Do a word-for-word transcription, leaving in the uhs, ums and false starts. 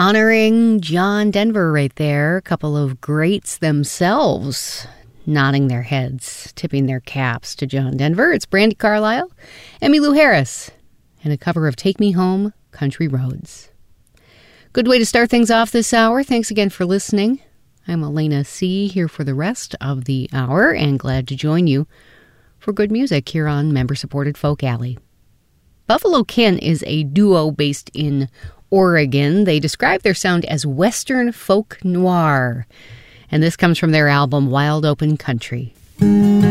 Honoring John Denver right there. A couple of greats themselves nodding their heads, tipping their caps to John Denver. It's Brandi Carlile, Emmylou Harris, and a cover of Take Me Home, Country Roads. Good way to start things off this hour. Thanks again for listening. I'm Elena C. here for the rest of the hour and glad to join you for good music here on member-supported Folk Alley. Buffalo Kin is a duo based in Oregon. They describe their sound as Western folk noir, and this comes from their album Wild Open Country.